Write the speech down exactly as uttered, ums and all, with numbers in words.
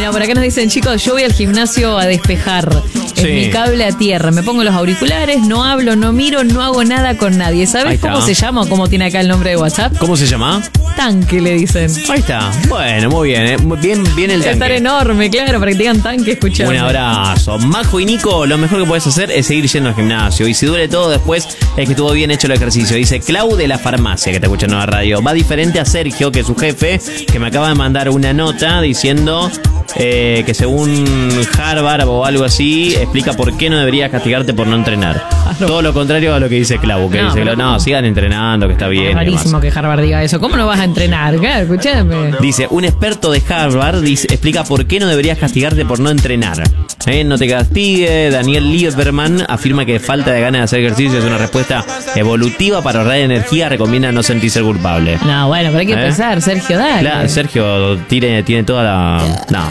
Mira, por acá nos dicen, chicos, yo voy al gimnasio a despejar Sí. en mi cable a tierra. Me pongo los auriculares, no hablo, no miro, no hago nada con nadie. Ahí ¿Sabes está. cómo se llama o cómo tiene acá el nombre de WhatsApp? ¿Cómo se llama? Tanque, le dicen. Ahí está. Bueno, muy bien, ¿eh? Muy Bien, bien el Debe estar tanque. enorme, claro, para que te digan tanque escuchando. Un abrazo. Majo y Nico, lo mejor que puedes hacer es seguir yendo al gimnasio. Y si duele todo después, es que estuvo bien hecho el ejercicio. Dice Clau de la farmacia, que te escucha en la radio. Va diferente a Sergio, que es su jefe, que me acaba de mandar una nota diciendo eh, que según Harvard o algo así, explica por qué no deberías castigarte por no entrenar. no. Todo lo contrario a lo que dice Clau, que No, dice, pero- no, sigan entrenando, que está bien. Es y demás. rarísimo que Harvard diga eso. ¿Cómo no vas a entrenar? Claro, escuchame. Dice, un experto de Harvard dice, explica por qué no deberías castigarte por no entrenar. ¿Eh? No te castigue. Daniel Lieberman afirma que falta de ganas de hacer ejercicio es una respuesta evolutiva para ahorrar energía. Recomienda no sentirse culpable. No, bueno, pero hay que ¿Eh? empezar, Sergio, dale. Claro, Sergio tiene, tiene toda la... No,